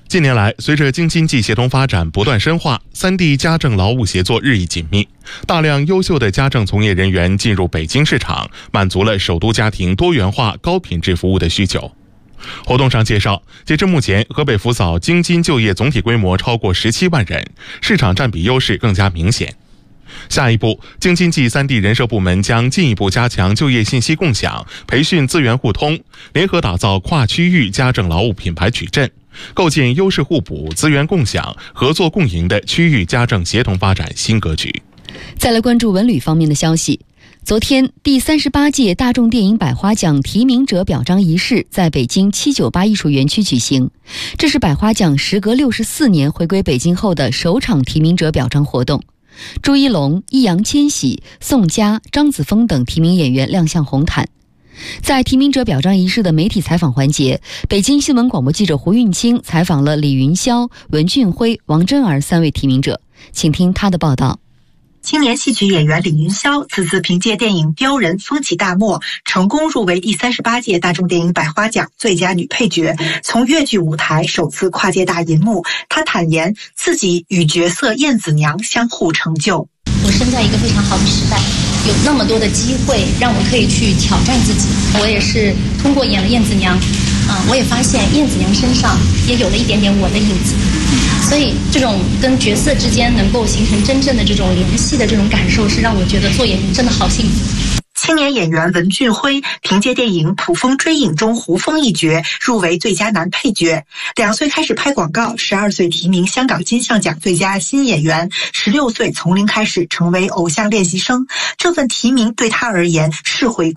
近年来，随着京津冀协同发展不断深化，三地家政劳务协作日益紧密，大量优秀的家政从业人员进入北京市场，满足了首都家庭多元化、高品质服务的需求。活动上介绍，截至目前，河北扶嫂京津就业总体规模超过17万人，市场占比优势更加明显。下一步，京津冀三地人社部门将进一步加强就业信息共享、培训资源互通，联合打造跨区域家政劳务品牌矩阵，构建优势互补、资源共享、合作共赢的区域家政协同发展新格局。 再来关注文旅方面的消息。昨天，第38届大众电影百花奖提名者表彰仪式在北京798艺术园区举行。这是百花奖时隔64年回归北京后的首场提名者表彰活动。朱一龙、易烊千玺、宋佳、张子枫等提名演员亮相红毯。在提名者表彰仪式的媒体采访环节，北京新闻广播记者胡运清采访了李云霄、文俊辉、王真儿3位提名者，请听他的报道。 青年戏曲演员李云霄此次凭借电影《刁人》风起大漠，成功入围第38届大众电影百花奖最佳女配角，从粤剧舞台首次跨界大银幕。她坦言自己与角色燕子娘相互成就。 我生在一个非常好的时代，有那么多的机会让我可以去挑战自己。我也是通过演了燕子娘，我也发现燕子娘身上也有了一点点我的影子。所以这种跟角色之间能够形成真正的这种联系的这种感受，是让我觉得做演员真的好幸福。 青年演员文俊辉凭借电影《捕风追影》中胡枫一角入围最佳男配角。2岁开始拍广告，12岁提名香港金像奖最佳新演员，16岁从零开始成为偶像练习生。这份提名对他而言是回